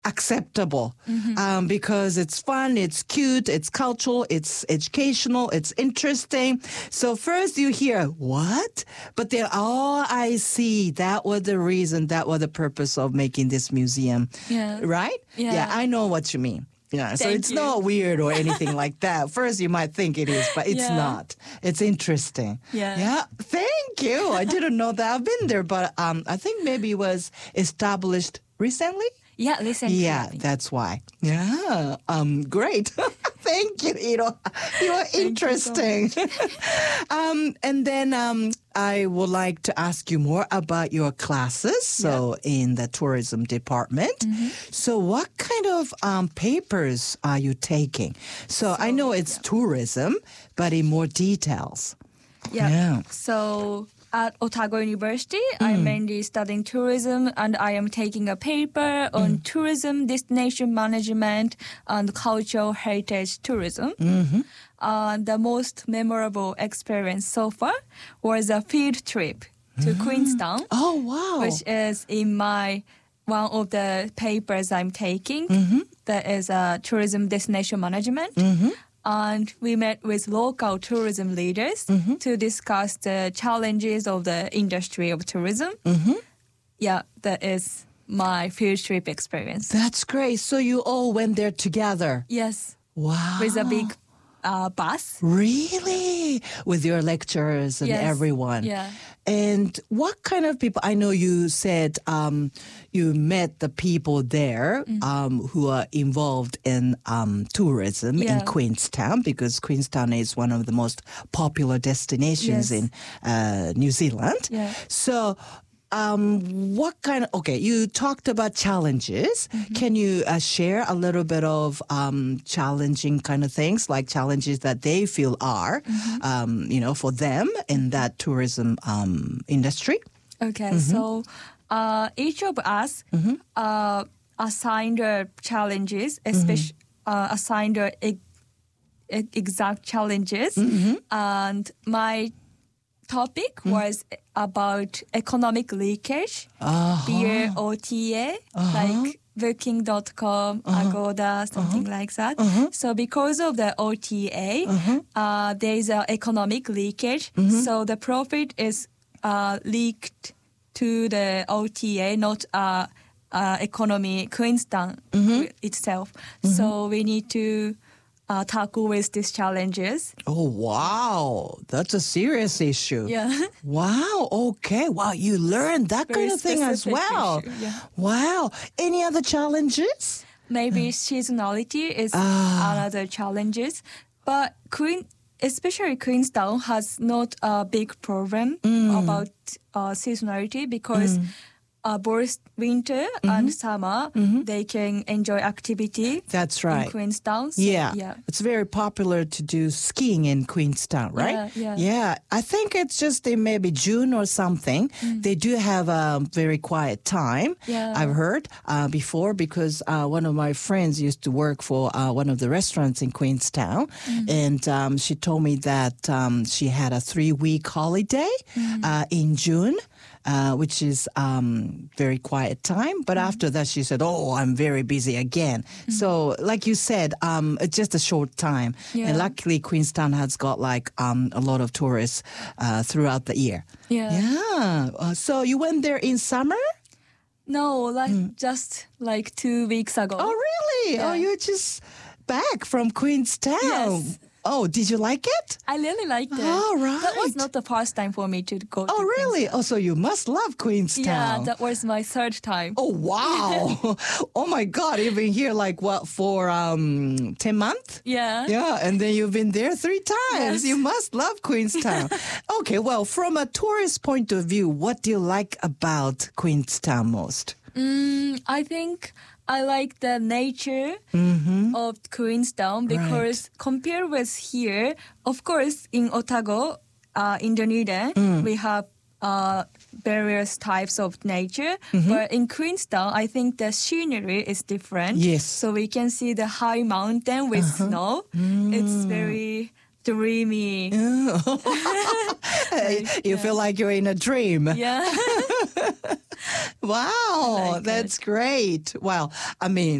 acceptable because it's fun, it's cute, it's cultural, it's educational, it's interesting. So first you hear, what? But then, oh, I see. That was the reason, that was the purpose of making this museum. Yeah. Right? Yeah. I know what you mean. Yeah, so it's you. not weird or anything like that. First, you might think it is, but it's not. It's interesting. Yeah. Thank you. I didn't know that. I've been there, but I think maybe it was established recently. Yeah, recently. Yeah, that's why. Yeah, great. Thank you, Iro. You are interesting. And then I would like to ask you more about your classes. So in the tourism department. So what kind of papers are you taking? So I know it's tourism, but in more details. Yeah. So at Otago University, I'm mainly studying tourism, and I am taking a paper on tourism, destination management, and cultural heritage tourism. The most memorable experience so far was a field trip to Queenstown. Oh, wow. Which is in one of the papers I'm taking. That is tourism destination management. And we met with local tourism leaders to discuss the challenges of the industry of tourism. Yeah, that is my field trip experience. That's great. So you all went there together? Yes. Wow. With a big bus. Really? With your lecturers and everyone? Yeah. And what kind of people? I know you said you met the people there who are involved in tourism in Queenstown, because Queenstown is one of the most popular destinations in New Zealand. Yeah. So what kind of, okay, you talked about challenges. Can you share a little bit of challenging kind of things, like challenges that they feel are, for them in that tourism industry? Okay, so each of us assigned challenges, especially assigned exact challenges, and my topic was about economic leakage via OTA, like Booking.com, Agoda, something like that. So because of the OTA, there is an economic leakage. So the profit is leaked to the OTA, not economy Queenstown itself. So we need to tackle with these challenges. Oh, wow. That's a serious issue. Yeah. Wow. Okay. Wow. You learned that Very kind of thing as specific well. issue, yeah. Wow. Any other challenges? Maybe seasonality is another challenges. But especially Queenstown has not a big problem about seasonality, because both winter and summer, they can enjoy activity. That's right. In Queenstown. So, yeah. It's very popular to do skiing in Queenstown, right? Yeah. I think it's just in maybe June or something. They do have a very quiet time, I've heard before, because one of my friends used to work for one of the restaurants in Queenstown, and she told me that she had a 3-week holiday in June. Which is very quiet time. But after that, she said, oh, I'm very busy again. So like you said, it's just a short time. And luckily, Queenstown has got like a lot of tourists throughout the year. So you went there in summer? No, just like 2 weeks ago. Oh, really? Yeah. Oh, you're just back from Queenstown. Yes. Oh, did you like it? I really liked it. Oh, right. That was not the first time for me to go to really? Queenstown. Oh, so you must love Queenstown. Yeah, that was my third time. Oh, wow. Oh, my God. You've been here for 10 months? Yeah. Yeah, and then you've been there 3 times. Yes. You must love Queenstown. Okay, well, from a tourist point of view, what do you like about Queenstown most? I think I like the nature of Queenstown, because compared with here, of course, in Otago, in Dunedin, we have various types of nature. But in Queenstown, I think the scenery is different. Yes. So we can see the high mountain with snow. It's very dreamy. You feel like you're in a dream. Yeah. Wow, like that's great. Wow. I mean,